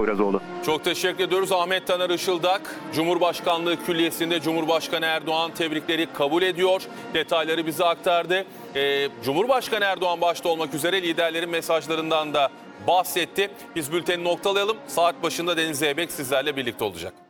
Poyrazoğlu. Çok teşekkür ediyoruz. Ahmet Taner Işıldak, Cumhurbaşkanlığı Külliyesi'nde Cumhurbaşkanı Erdoğan tebrikleri kabul ediyor. Detayları bize aktardı. Cumhurbaşkanı Erdoğan başta olmak üzere liderlerin mesajlarından da bahsetti. Biz bülteni noktalayalım. Saat başında Deniz Zeybek sizlerle birlikte olacak.